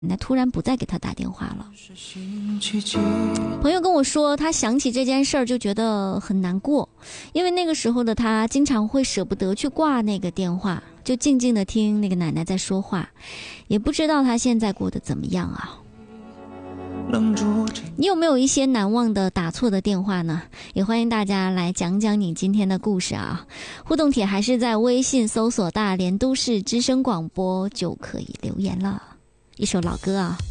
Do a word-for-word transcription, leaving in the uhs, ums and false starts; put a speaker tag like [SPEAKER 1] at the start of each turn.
[SPEAKER 1] 奶突然不再给他打电话了。朋友跟我说，他想起这件事儿就觉得很难过，因为那个时候的他经常会舍不得去挂那个电话，就静静地听那个奶奶在说话，也不知道他现在过得怎么样啊。你有没有一些难忘的打错的电话呢？也欢迎大家来讲讲你今天的故事啊。互动帖还是在微信搜索大连都市之声广播就可以留言了。一首老歌啊。